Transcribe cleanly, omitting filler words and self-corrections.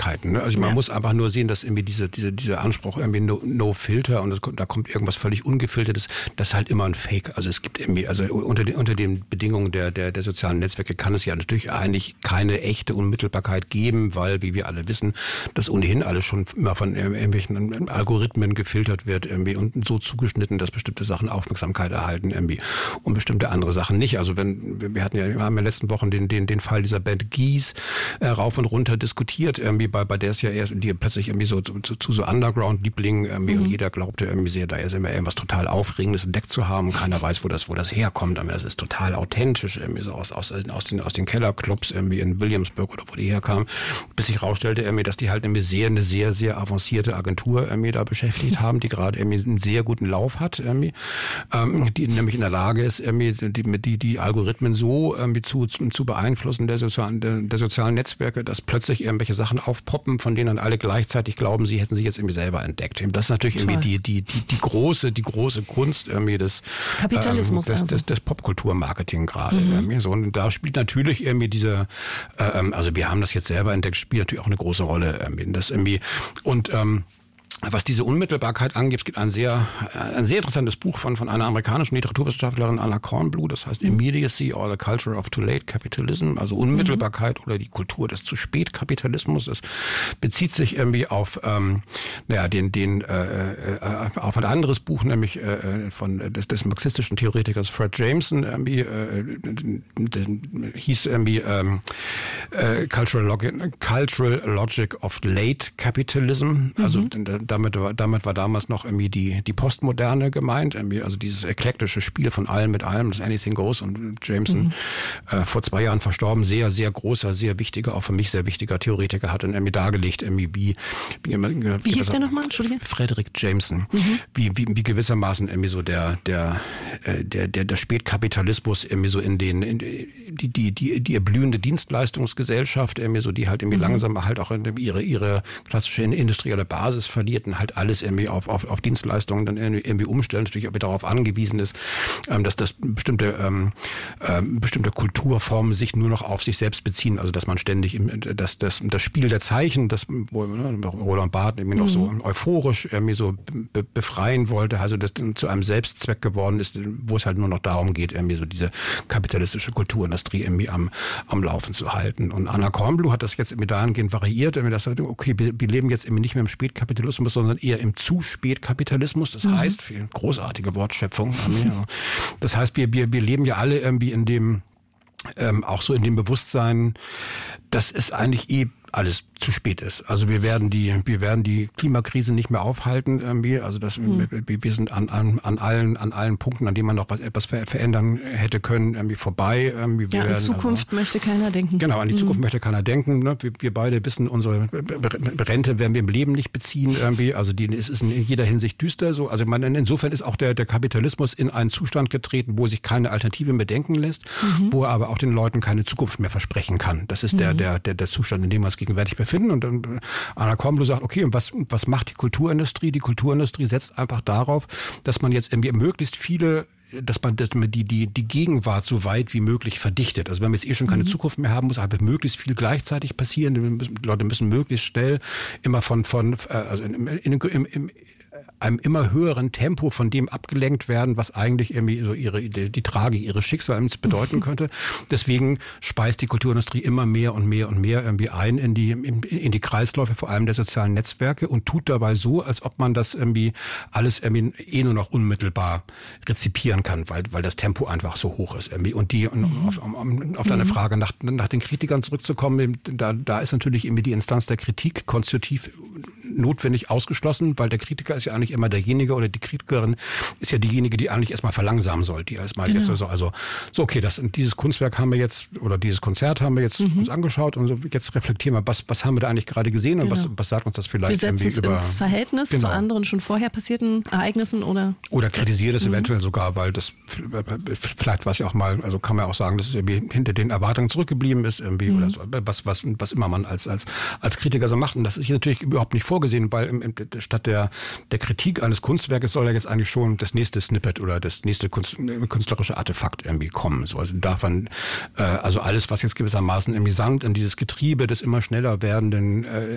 Unmöglichkeiten. Ne? Also man muss einfach nur sehen, dass irgendwie dieser Anspruch irgendwie no Filter und da kommt irgendwas völlig Ungefiltertes, das ist halt immer ein Fake. Also es gibt irgendwie, also unter den Bedingungen der sozialen Netzwerke kann es ja natürlich eigentlich keine echte Unmittelbarkeit geben, weil, wie wir alle wissen, das ohnehin alles schon immer von irgendwelchen Algorithmen gefiltert wird irgendwie und so zugeschnitten, dass bestimmte Sachen Aufmerksamkeit erhalten irgendwie und bestimmte andere Sachen nicht. Also wir haben ja in den letzten Wochen den Fall dieser Band Geese rauf und runter diskutiert, irgendwie bei der es ja erst die plötzlich irgendwie so zu so Underground-Lieblingen irgendwie und jeder glaubte irgendwie sehr, da ist immer irgendwas total Aufregendes entdeckt zu haben. Keiner weiß, wo das herkommt. Aber das ist total authentisch, irgendwie so aus den Kellerclubs irgendwie in Williamsburg oder wo die herkamen, bis sich rausstellte irgendwie, dass die halt irgendwie eine sehr, sehr avancierte Agentur irgendwie da beschäftigt haben, die gerade irgendwie einen sehr guten Lauf hat, irgendwie, die nämlich in der Lage ist, irgendwie die Algorithmen so irgendwie zu beeinflussen der sozialen Netzwerke, dass plötzlich irgendwelche Sachen aufpoppen, von denen dann alle gleichzeitig glauben, sie hätten sich jetzt irgendwie selber entdeckt. Das ist natürlich irgendwie die große Kunst irgendwie des Kapitalismus, des Popkulturmarketing gerade. So, und da spielt natürlich irgendwie also wir haben das jetzt selber entdeckt, spielt natürlich auch eine große Rolle. Was diese Unmittelbarkeit angeht, es gibt ein sehr interessantes Buch von einer amerikanischen Literaturwissenschaftlerin, Anna Kornbluh, das heißt Immediacy or the Culture of Too Late Capitalism, also Unmittelbarkeit oder die Kultur des zu spät Kapitalismus. Das bezieht sich irgendwie auf auf ein anderes Buch, nämlich des marxistischen Theoretikers Fred Jameson, irgendwie hieß irgendwie Cultural Logic of Late Capitalism, also damit war damals noch irgendwie die Postmoderne gemeint, irgendwie, also dieses eklektische Spiel von allem mit allem, das Anything Goes, und Jameson, vor 2 Jahren verstorben, sehr, sehr großer, sehr wichtiger, auch für mich sehr wichtiger Theoretiker, hat dann irgendwie dargelegt, irgendwie wie hieß der nochmal, Entschuldige? Frederick Jameson, wie gewissermaßen irgendwie so der Spätkapitalismus irgendwie so in die erblühende Dienstleistungsgesellschaft irgendwie so, die halt irgendwie langsam halt auch ihre klassische industrielle Basis verliert und halt alles irgendwie auf Dienstleistungen dann irgendwie umstellen, natürlich auch wieder darauf angewiesen ist, dass das bestimmte Kulturformen sich nur noch auf sich selbst beziehen, also dass man ständig das Spiel der Zeichen, das wo Roland Barthes irgendwie noch so euphorisch irgendwie so befreien wollte, also das zu einem Selbstzweck geworden ist, wo es halt nur noch darum geht, irgendwie so diese kapitalistische Kulturindustrie irgendwie am Laufen zu halten. Und Anna Kornbluh hat das jetzt irgendwie dahingehend variiert, irgendwie das sagt, okay, wir leben jetzt irgendwie nicht mehr im Spätkapitalismus, sondern eher im Zu-Spät-Kapitalismus. Das heißt, großartige Wortschöpfung. Das heißt, wir leben ja alle irgendwie in dem, auch so in dem Bewusstsein, dass es eigentlich alles zu spät ist. Also wir werden die Klimakrise nicht mehr aufhalten irgendwie. Also wir sind an allen Punkten, an denen man noch etwas verändern hätte können, irgendwie vorbei. Irgendwie an Zukunft möchte keiner denken. Genau, an die Zukunft möchte keiner denken. Ne? Wir beide wissen, unsere Rente werden wir im Leben nicht beziehen irgendwie. Also es ist in jeder Hinsicht düster. So, also insofern ist auch der Kapitalismus in einen Zustand getreten, wo sich keine Alternative mehr denken lässt, wo er aber auch den Leuten keine Zukunft mehr versprechen kann. Das ist der Zustand, in dem wir uns gegenwärtig befinden. Und dann Anna Kornbluh sagt, okay, und was macht die Kulturindustrie? Die Kulturindustrie setzt einfach darauf, dass man jetzt irgendwie möglichst viele, dass man die Gegenwart so weit wie möglich verdichtet. Also wenn wir jetzt schon keine Zukunft mehr haben, muss halt möglichst viel gleichzeitig passieren. Die Leute müssen möglichst schnell immer in einem immer höheren Tempo von dem abgelenkt werden, was eigentlich irgendwie so die Tragik ihres Schicksals bedeuten könnte. Deswegen speist die Kulturindustrie immer mehr und mehr und mehr irgendwie ein in die Kreisläufe, vor allem der sozialen Netzwerke, und tut dabei so, als ob man das irgendwie alles irgendwie nur noch unmittelbar rezipieren kann, weil das Tempo einfach so hoch ist irgendwie. Und auf deine Frage nach den Kritikern zurückzukommen, da ist natürlich irgendwie die Instanz der Kritik konstitutiv notwendig ausgeschlossen, weil der Kritiker ist ja eigentlich immer derjenige, oder die Kritikerin ist ja diejenige, die eigentlich erstmal verlangsamen soll, die erstmal jetzt okay, dieses Kunstwerk haben wir jetzt, oder dieses Konzert haben wir jetzt uns angeschaut, und so, jetzt reflektieren wir, was haben wir da eigentlich gerade gesehen, und was sagt uns das vielleicht irgendwie über... Wir setzen es ins Verhältnis zu anderen schon vorher passierten Ereignissen, oder kritisiert es eventuell sogar, weil das vielleicht war es ja auch mal, also kann man auch sagen, dass es irgendwie hinter den Erwartungen zurückgeblieben ist irgendwie, oder so, was immer man als Kritiker so macht, und das ist hier natürlich überhaupt nicht vorgesehen, weil statt der Kritik eines Kunstwerkes soll ja jetzt eigentlich schon das nächste Snippet oder das nächste künstlerische Artefakt irgendwie kommen. So, also darf man, also alles, was jetzt gewissermaßen irgendwie Sand in dieses Getriebe des immer schneller werdenden